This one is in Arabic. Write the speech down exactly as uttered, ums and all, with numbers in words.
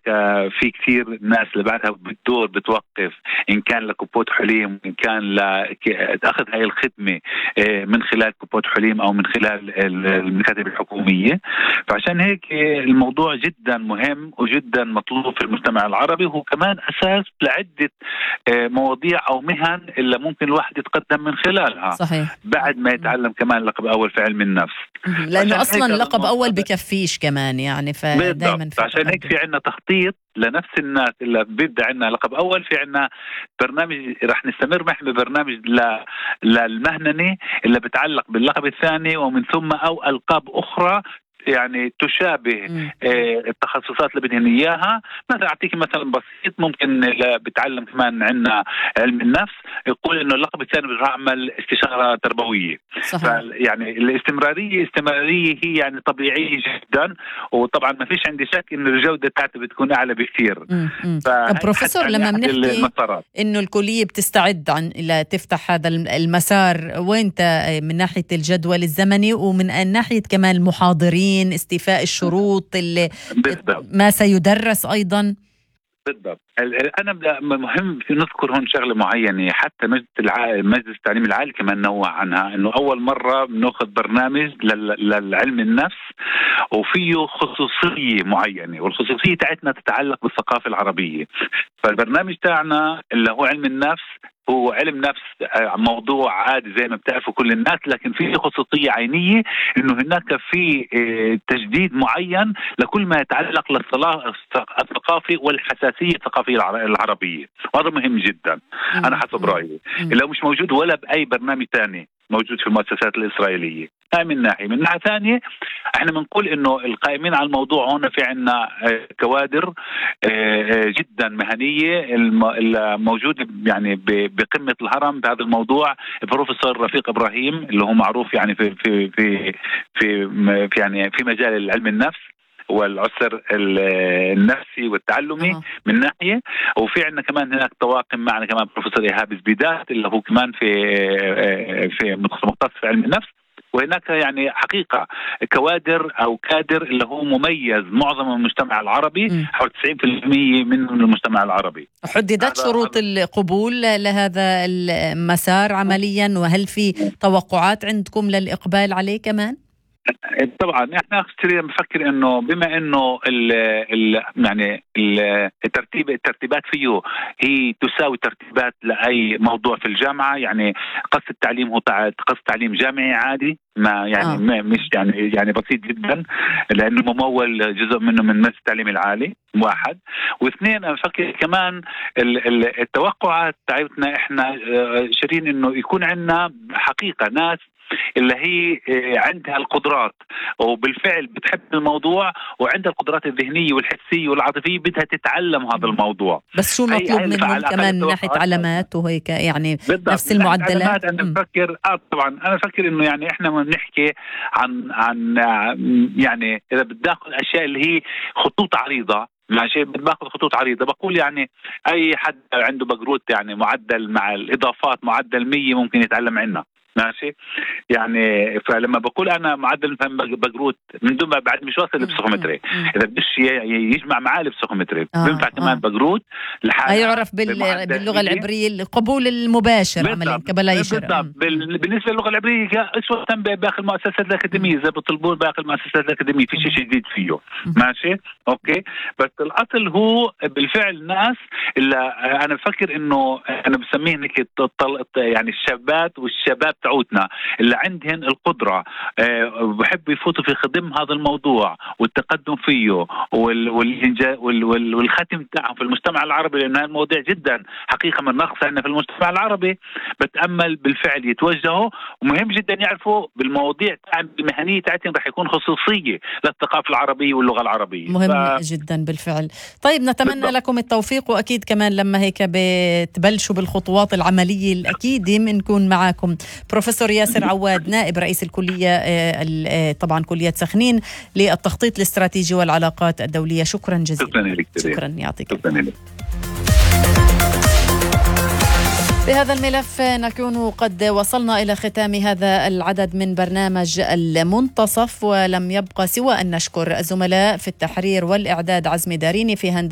في كثير ناس اللي بعدها بتدور بتوقف إن كان لكوبوت حليم وإن كان لأخذ هاي الخدمة من خلال كوبوت حليم أو من خلال المكاتب الحكومية. فعشان هيك الموضوع جدا مهم وجدا مطلوب في المجتمع العربي، وهو كمان أساس لعدة مواضيع أو مهن اللي ممكن الواحد يتقدم من خلالها. صحيح. بعد ما يتعلم كمان لقب أول في علم النفس، لأنه أصلا لقب أول بكفيش كمان يعني. فدايما عشان هيك في عنا تخطيط لنفس الناس اللي بيبدأ عنا لقب أول. في عنا برنامج رح نستمر معه ببرنامج للمهنة اللي بتعلق باللقب الثاني ومن ثم أو ألقاب أخرى يعني تشابه آه التخصصات اللي بدهن إياها. مثلا أعطيك مثلا بسيط، ممكن بتعلم كمان عنا علم النفس يقول إنه اللقب الثاني بيعمل استشارة تربوية. يعني الاستمرارية استمرارية هي يعني طبيعية جدا، وطبعا ما فيش عندي شك إنه الجودة بتاعته بتكون أعلى بكثير. طب بروفيسور، لما بنحكي إنه الكلية بتستعد عن إلى تفتح هذا المسار، وإنت من ناحية الجدول الزمني ومن ناحية كمان المحاضرين استيفاء الشروط اللي بالضبط. ما سيدرس أيضا بالضبط. أنا مهم في نذكر هون شغلة معينة، حتى مجلس مجلس التعليم العالي كمان نوع عنها، إنه أول مرة بنأخذ برنامج للعلم النفس وفيه خصوصية معينة، والخصوصية تاعتنا تتعلق بالثقافة العربية. فالبرنامج تاعنا اللي هو علم النفس هو علم نفس موضوع عادي زي ما بتعرفوا كل الناس، لكن فيه خصوصية عينية إنه هناك في تجديد معين لكل ما يتعلق للثقافة والحساسية الثقافية العربية، وهذا مهم جدا. أنا حسب رأيي اللي مش موجود ولا بأي برنامج تاني موجود في المؤسسات الإسرائيلية. هاي من ناحية. من ناحية ثانية احنا بنقول انه القائمين على الموضوع هنا في عنا كوادر جدا مهنية الموجودة يعني بقمة الهرم بهذا الموضوع. بروفيسور رفيق إبراهيم اللي هو معروف يعني في في في في, في يعني في مجال العلم النفس والعسر النفسي والتعلمي أه. من ناحية. وفي عندنا كمان هناك طواقم معنا كمان بروفيسور إيهاب زبيدات اللي هو كمان في في مختص في علم النفس. وهناك يعني حقيقة كوادر أو كادر اللي هو مميز معظم المجتمع العربي، حوالي تسعين بالمئة من المجتمع العربي. حددت شروط القبول لهذا المسار عمليا، وهل في توقعات عندكم للإقبال عليه كمان؟ طبعا احنا بنفكر انه بما انه ال ال يعني الترتيب الترتيبات فيه هي تساوي ترتيبات لاي موضوع في الجامعه. يعني قصد التعليم هو قصد تعليم جامعي عادي، ما يعني آه. ما مش يعني يعني بسيط جدا، لانه ممول جزء منه من مجلس التعليم العالي. واحد واثنين انا بفكر كمان التوقعات تاعتنا احنا شيرين انه يكون عندنا حقيقه ناس اللي هي عندها القدرات وبالفعل بتحب الموضوع وعندها القدرات الذهنية والحسية والعاطفية بدها تتعلم هذا الموضوع. بس شو مطلوب منهم كمان من ناحية علامات وهيك يعني نفس المعدلات؟ أنا بفكر آه طبعا أنا بفكر إنه يعني إحنا ما بنحكي عن عن يعني إذا بتدخل أشياء اللي هي خطوط عريضة ماشي، باخذ خطوط عريضة. بقول يعني أي حد عنده بقروت يعني معدل مع الإضافات معدل مية ممكن يتعلم عنا ماشي. يعني فلما بقول انا معدل فهم بقروت من دون بعد مش واصل للبسيكومتري، اذا بدش يجمع معاه البسيكومتري آه بينفع آه. كمان بقروت لحاله يعرف بال... باللغه العبريه القبول المباشر عمليا قبل يشرب. بال... بالنسبه للغه العبريه اسوه باقي المؤسسات الاكاديميه زي بتطلبون باقي المؤسسات الاكاديميه في شيء جديد فيه ماشي اوكي. بس الاصل هو بالفعل ناس اللي انا بفكر انه انا بسميه انك يعني الشابات والشباب تعودنا اللي عندهن القدرة أه بحب يفوتوا في خدم هذا الموضوع والتقدم فيه والختم تاعهم في المجتمع العربي، لأن هذا الموضوع جدا حقيقة من نقص عندنا في المجتمع العربي. بتأمل بالفعل يتوجهوا، ومهم جدا يعرفوا بالمواضيع المهنية تاعتهم رح يكون خصوصية للثقافة العربية واللغة العربية. مهم ف... جدا بالفعل. طيب نتمنى بالضبط. لكم التوفيق، وأكيد كمان لما هيك بتبلشوا بالخطوات العملية الأكيد بنكون معاكم. بروفيسور ياسر عواد نائب رئيس الكلية طبعا كلية سخنين للتخطيط الاستراتيجي والعلاقات الدولية، شكرا جزيلا. شكرا لك. شكرا يعطيك. شكرا. بهذا الملف نكون قد وصلنا إلى ختام هذا العدد من برنامج المنتصف، ولم يبقى سوى أن نشكر الزملاء في التحرير والإعداد عزمي داريني، في هندسة